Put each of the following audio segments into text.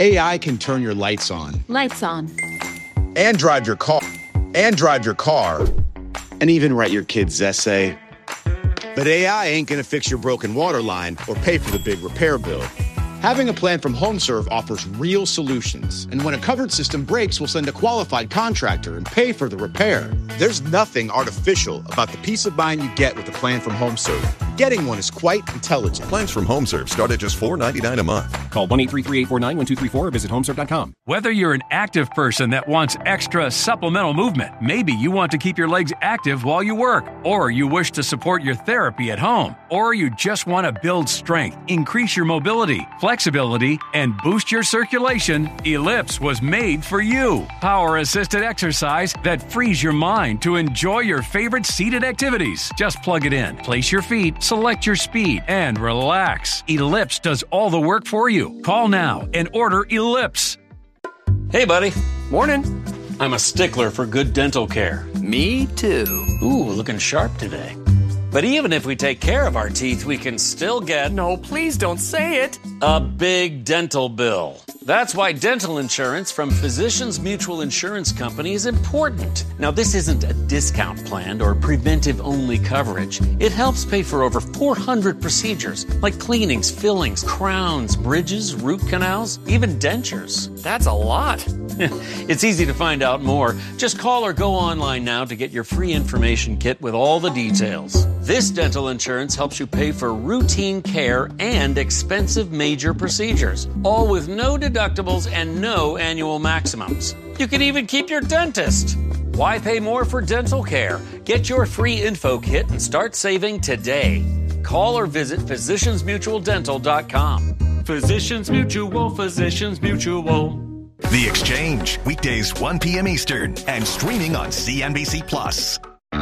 AI can turn your lights on. Lights on. And drive your car. And even write your kid's essay. But AI ain't gonna fix your broken water line or pay for the big repair bill. Having a plan from HomeServe offers real solutions. And when a covered system breaks, we'll send a qualified contractor and pay for the repair. There's nothing artificial about the peace of mind you get with a plan from HomeServe. Getting one is quite intelligent. Plans from HomeServe start at just $4.99 a month. Call 1-833-849-1234 or visit homeserve.com. Whether you're an active person that wants extra supplemental movement, maybe you want to keep your legs active while you work, or you wish to support your therapy at home, or you just want to build strength, increase your mobility, flexibility, and boost your circulation, Ellipse was made for you. Power-assisted exercise that frees your mind to enjoy your favorite seated activities. Just plug it in, place your feet, select your speed, and relax. Ellipse does all the work for you. Call now and order Ellipse. Hey, buddy. Morning. I'm a stickler for good dental care. Me too. Ooh, looking sharp today. But even if we take care of our teeth, we can still get... No, please don't say it. A big dental bill. That's why dental insurance from Physicians Mutual Insurance Company is important. Now, this isn't a discount plan or preventive-only coverage. It helps pay for over 400 procedures, like cleanings, fillings, crowns, bridges, root canals, even dentures. That's a lot. It's easy to find out more. Just call or go online now to get your free information kit with all the details. This dental insurance helps you pay for routine care and expensive major procedures, all with no deductibles and no annual maximums. You can even keep your dentist. Why pay more for dental care? Get your free info kit and start saving today. Call or visit physiciansmutualdental.com. Physicians Mutual, Physicians Mutual. The Exchange, weekdays 1 p.m. Eastern, and streaming on CNBC Plus.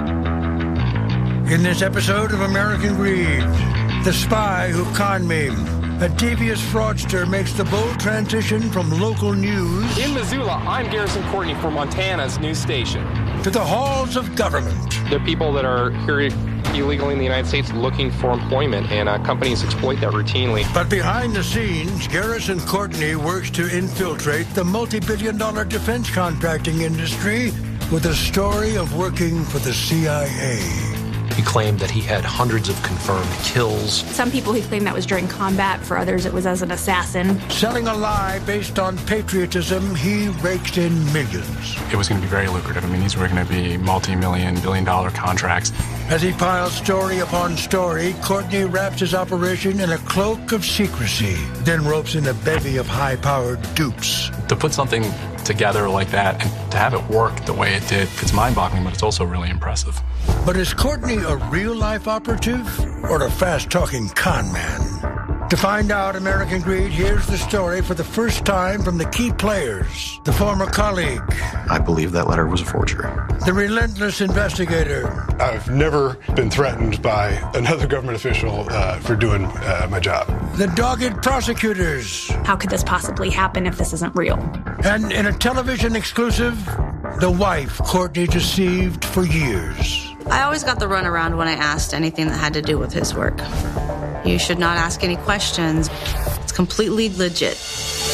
In this episode of American Greed, the spy who conned me, a devious fraudster makes the bold transition from local news in Missoula. I'm Garrison Courtney for Montana's news station. To the halls of government. There are people that are here illegally in the United States looking for employment, and companies exploit that routinely. But behind the scenes, Garrison Courtney works to infiltrate the multi-billion-dollar defense contracting industry with a story of working for the CIA. He claimed that he had hundreds of confirmed kills. Some people he claimed that was during combat. For others, it was as an assassin. Selling a lie based on patriotism, he raked in millions. It was going to be very lucrative. I mean, these were going to be multi-million, billion-dollar contracts. As he piles story upon story, Courtney wraps his operation in a cloak of secrecy, then ropes in a bevy of high-powered dupes. To put something together like that and to have it work the way it did, it's mind-boggling, but it's also really impressive. But is Courtney a real-life operative or a fast-talking con man? To find out American Greed, here's the story for the first time from the key players. The former colleague. I believe that letter was a forgery. The relentless investigator. I've never been threatened by another government official for doing my job. The dogged prosecutors. How could this possibly happen if this isn't real? And in a television exclusive, the wife Courtney deceived for years. I always got the runaround when I asked anything that had to do with his work. You should not ask any questions. It's completely legit.